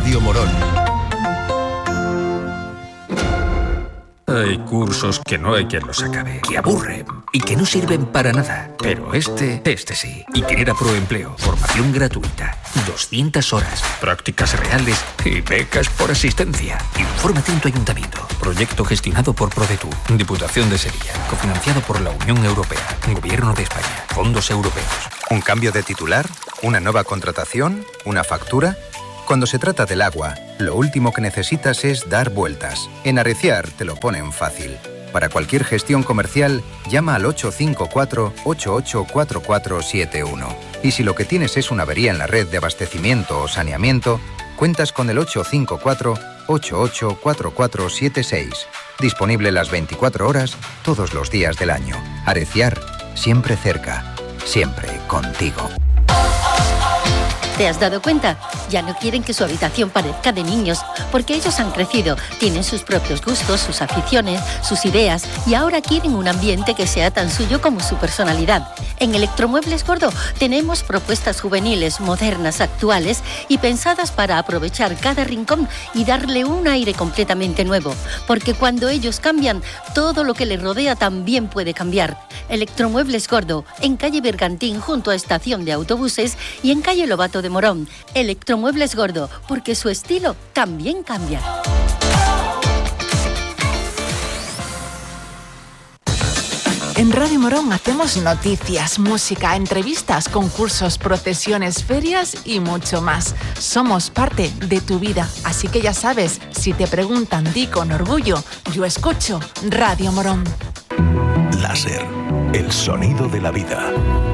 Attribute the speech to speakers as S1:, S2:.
S1: Radio Morón.
S2: Hay cursos que no hay quien los acabe, que aburren y que no sirven para nada. Pero este sí. Itinera Proempleo. Formación gratuita. 200 horas. Prácticas reales y becas por asistencia. Infórmate en tu ayuntamiento. Proyecto gestionado por ProDetour. Diputación de Sevilla. Cofinanciado por la Unión Europea. Gobierno de España. Fondos europeos.
S3: ¿Un cambio de titular? ¿Una nueva contratación? ¿Una factura? Cuando se trata del agua, lo último que necesitas es dar vueltas. En Areciar te lo ponen fácil. Para cualquier gestión comercial, llama al 854-884471. Y si lo que tienes es una avería en la red de abastecimiento o saneamiento, cuentas con el 854-884476. Disponible las 24 horas, todos los días del año. Areciar, siempre cerca, siempre contigo.
S4: ¿Te has dado cuenta? Ya no quieren que su habitación parezca de niños, porque ellos han crecido, tienen sus propios gustos, sus aficiones, sus ideas, y ahora quieren un ambiente que sea tan suyo como su personalidad. En Electromuebles Gordo tenemos propuestas juveniles, modernas, actuales y pensadas para aprovechar cada rincón y darle un aire completamente nuevo, porque cuando ellos cambian, todo lo que les rodea también puede cambiar. Electromuebles Gordo, en calle Bergantín junto a estación de autobuses y en calle Lobato de Morón. Electromuebles Gordo, porque su estilo también cambia.
S5: En Radio Morón hacemos noticias, música, entrevistas, concursos, procesiones, ferias y mucho más. Somos parte de tu vida, así que ya sabes, si te preguntan, di con orgullo, yo escucho Radio Morón.
S6: Láser, el sonido de la vida.